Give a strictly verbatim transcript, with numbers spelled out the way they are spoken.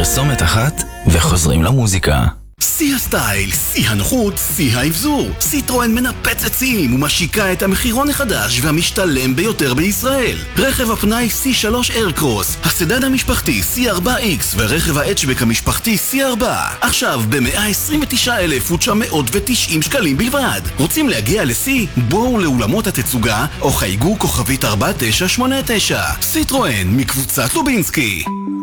פרסומת אחת וחוזרים למוזיקה. שיא הסטייל, שיא הנוחות, שיא האבזור. סיטרואן מנפץ עצים ומשיקה את המחירון החדש והמשתלם ביותר בישראל. רכב הפנאי סי שלוש איירקרוס, הסדן המשפחתי סי ארבע איקס ורכב ההאצ'בק המשפחתי סי ארבע. עכשיו ב-מאה עשרים ותשעה אלף ותשע מאות ותשעים שקלים בלבד. רוצים להגיע לסי? בואו לאולמות התצוגה או חייגו כוכבית ארבע תשע שמונה תשע. סיטרואן מקבוצת לובינסקי.